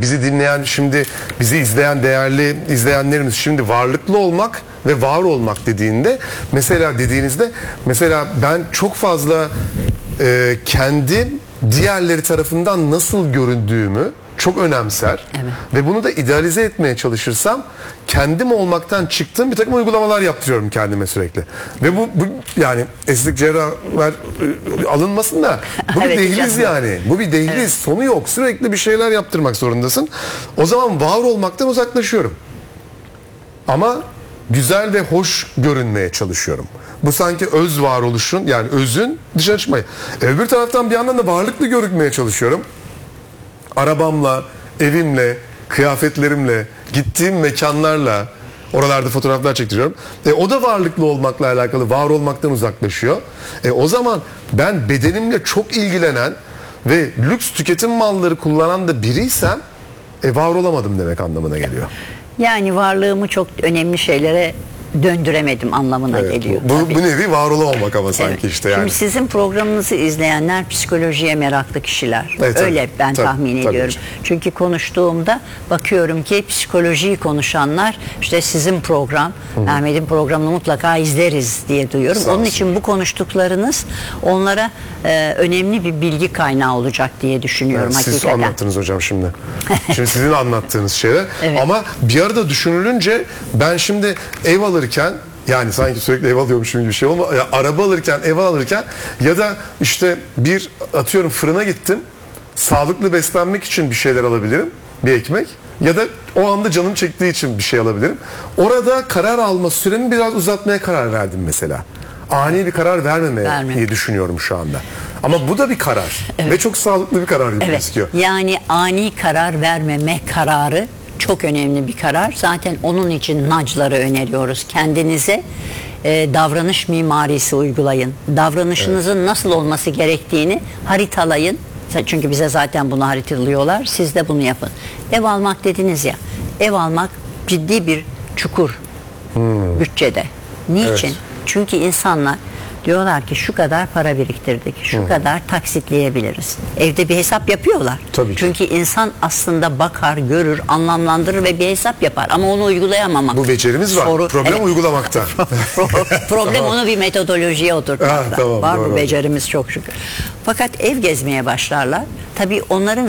bizi dinleyen, şimdi bizi izleyen değerli izleyenlerimiz şimdi varlıklı olmak ve var olmak dediğinde, mesela ben çok fazla kendi diğerleri tarafından nasıl göründüğümü çok önemser, evet. Ve bunu da idealize etmeye çalışırsam kendim olmaktan çıktığım bir takım uygulamalar yaptırıyorum kendime sürekli. Ve bu yani estetik cerrahlar alınmasın da bu bir dehliz yani. Bu bir dehliz, evet. Sonu yok. Sürekli bir şeyler yaptırmak zorundasın. O zaman var olmaktan uzaklaşıyorum. Ama güzel ve hoş görünmeye çalışıyorum. Bu sanki öz varoluşun, yani özün dışarı çıkmayı. Öbür taraftan bir yandan da varlıklı görünmeye çalışıyorum. Arabamla, evimle, kıyafetlerimle, gittiğim mekanlarla, oralarda fotoğraflar çektiriyorum. O da varlıklı olmakla alakalı, var olmaktan uzaklaşıyor. O zaman ben bedenimle çok ilgilenen ve lüks tüketim malları kullanan da biriysem var olamadım demek anlamına geliyor. Yani varlığımı çok önemli şeylere döndüremedim anlamına geliyor. Bu nevi var olamamak ama sanki, evet. İşte yani. Şimdi sizin programınızı izleyenler psikolojiye meraklı kişiler. Evet, öyle ben tahmin ediyorum. Çünkü konuştuğumda bakıyorum ki psikolojiyi konuşanlar, işte sizin program, Mehmet'in programını mutlaka izleriz diye duyuyorum. Onun için bu konuştuklarınız onlara önemli bir bilgi kaynağı olacak diye düşünüyorum, yani hakikaten. Siz anlattınız hocam şimdi. Şimdi sizin anlattığınız şeyler. Evet. Ama bir arada düşünülünce ben şimdi ev alırken, yani sanki sürekli ev alıyormuşum gibi bir şey olma. Araba alırken, ev alırken ya da işte atıyorum fırına gittim. Sağlıklı beslenmek için bir şeyler alabilirim. Bir ekmek. Ya da o anda canım çektiği için bir şey alabilirim. Orada karar alma süremi biraz uzatmaya karar verdim mesela. Ani bir karar vermemeye düşünüyorum şu anda. Ama bu da bir karar. Evet. Ve çok sağlıklı bir karar gibi istiyor. Yani ani karar vermeme kararı çok önemli bir karar. Zaten onun için nudge'ları öneriyoruz. Kendinize davranış mimarisi uygulayın. Davranışınızın nasıl olması gerektiğini haritalayın. Çünkü bize zaten bunu haritalıyorlar. Siz de bunu yapın. Ev almak dediniz ya. Ev almak ciddi bir çukur bütçede. Niçin? Evet. Çünkü insanlar diyorlar ki şu kadar para biriktirdik, şu kadar taksitleyebiliriz. Evde bir hesap yapıyorlar. Tabii ki. Çünkü insan aslında bakar, görür, anlamlandırır ve bir hesap yapar. Ama onu uygulayamamak. Bu becerimiz var. Problem uygulamakta. Problem tamam. Onu bir metodolojiye oturtmakta. Tamam, var doğru. Bu becerimiz çok şükür. Fakat ev gezmeye başlarlar. Tabii onların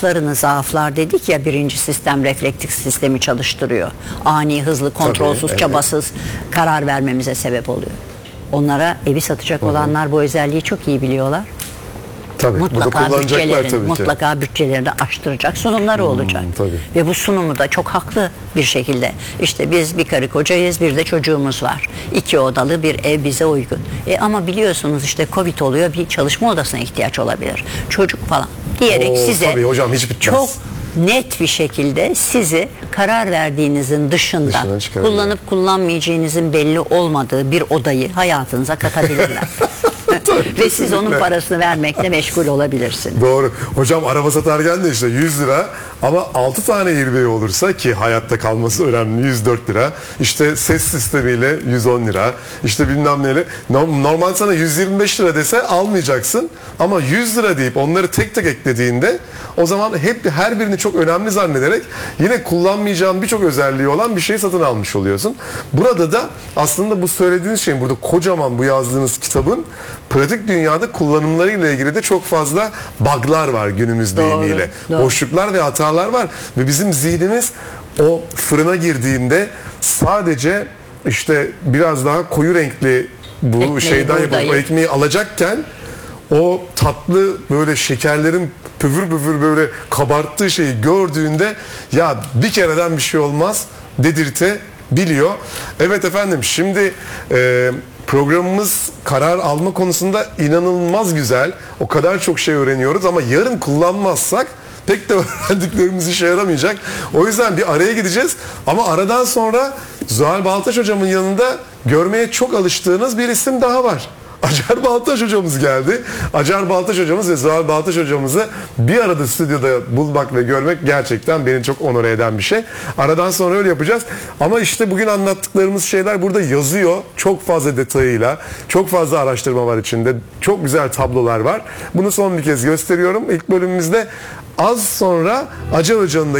zaaflar dedik ya, birinci sistem reflektif sistemi çalıştırıyor. Ani, hızlı, kontrolsüz, çabasız karar vermemize sebep oluyor. Onlara evi satacak olanlar bu özelliği çok iyi biliyorlar. Tabii, mutlaka bütçelerini aştıracak sunumları olacak. Tabii. Ve bu sunumu da çok haklı bir şekilde. İşte biz bir karı kocayız, bir de çocuğumuz var. 2 odalı bir ev bize uygun. Ama biliyorsunuz işte Covid oluyor, bir çalışma odasına ihtiyaç olabilir. Çocuk falan diyerek size tabii hocam, hiç bitmez. Çok net bir şekilde sizi karar verdiğinizin dışında kullanıp kullanmayacağınızın belli olmadığı bir odayı hayatınıza katabilirler. Ve siz onun parasını vermekle meşgul olabilirsiniz. Doğru. Hocam araba satarken de işte 100 lira ama 6 tane airbag olursa, ki hayatta kalması önemli, 104 lira. İşte ses sistemiyle 110 lira. İşte bilmem neyle. Normal sana 125 lira dese almayacaksın. Ama 100 lira deyip onları tek tek eklediğinde o zaman her birini çok önemli zannederek yine kullanmayacağın birçok özelliği olan bir şey satın almış oluyorsun. Burada da aslında bu söylediğiniz şeyin, burada kocaman bu yazdığınız kitabın pratik dünyada kullanımlarıyla ilgili de çok fazla bug'lar var günümüz deyimiyle. Boşluklar ve hatalar var. Ve bizim zihnimiz o fırına girdiğinde sadece işte biraz daha koyu renkli bu şeyden yapıp ekmeği alacakken o tatlı böyle şekerlerin püfür püfür böyle kabarttığı şeyi gördüğünde ya bir kereden bir şey olmaz dedirtebiliyor. Evet efendim, şimdi programımız karar alma konusunda inanılmaz güzel. O kadar çok şey öğreniyoruz ama yarın kullanmazsak pek de öğrendiklerimiz işe yaramayacak. O yüzden bir araya gideceğiz. Ama aradan sonra Zuhal Baltaş hocamın yanında görmeye çok alıştığınız bir isim daha var. Acar Baltaş hocamız geldi. Acar Baltaş hocamız ve Zuhal Baltaş hocamızı bir arada stüdyoda bulmak ve görmek gerçekten beni çok onore eden bir şey. Aradan sonra öyle yapacağız. Ama işte bugün anlattıklarımız şeyler burada yazıyor. Çok fazla detayıyla. Çok fazla araştırma var içinde. Çok güzel tablolar var. Bunu son bir kez gösteriyorum. İlk bölümümüzde az sonra Acar Hoca'nın da